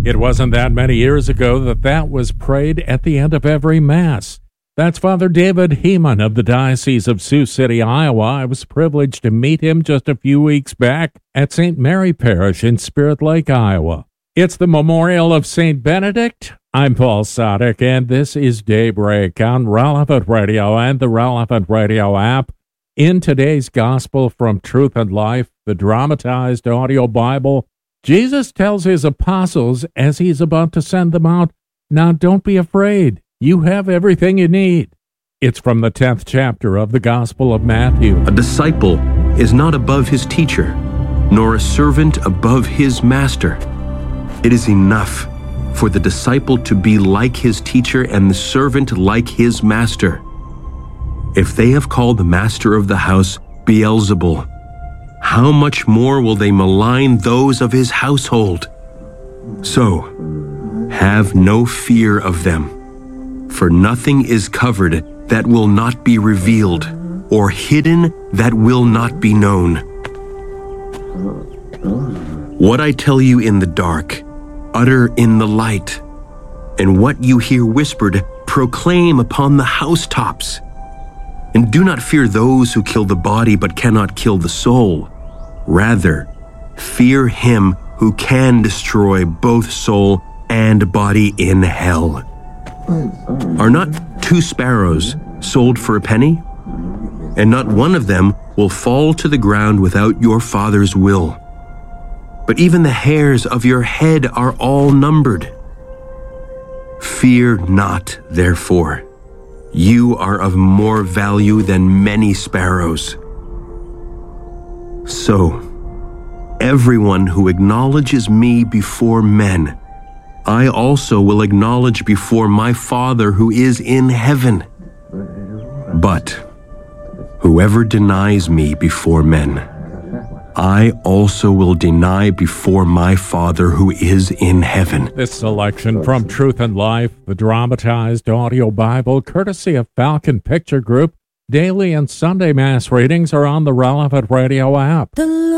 It wasn't that many years ago that was prayed at the end of every Mass. That's Father David Heeman of the Diocese of Sioux City, Iowa. I was privileged to meet him just a few weeks back at St. Mary Parish in Spirit Lake, Iowa. It's the memorial of St. Benedict. I'm Paul Sadek, and this is Daybreak on Relevant Radio and the Relevant Radio app. In today's Gospel from Truth and Life, the dramatized audio Bible, Jesus tells his apostles as he's about to send them out, "Now don't be afraid. You have everything you need." It's from the 10th chapter of the Gospel of Matthew. A disciple is not above his teacher, nor a servant above his master. It is enough for the disciple to be like his teacher and the servant like his master. If they have called the master of the house Beelzebul, how much more will they malign those of his household? So, have no fear of them, for nothing is covered that will not be revealed, or hidden that will not be known. What I tell you in the dark, utter in the light, and what you hear whispered, proclaim upon the housetops. And do not fear those who kill the body but cannot kill the soul. Rather, fear him who can destroy both soul and body in hell. Are not 2 sparrows sold for a penny? And not one of them will fall to the ground without your Father's will. But even the hairs of your head are all numbered. Fear not, therefore. You are of more value than many sparrows. So, everyone who acknowledges me before men, I also will acknowledge before my Father who is in heaven. But whoever denies me before men, I also will deny before my Father who is in heaven. This selection from Truth and Life, the dramatized audio Bible, courtesy of Falcon Picture Group. Daily and Sunday Mass readings are on the Relevant Radio app.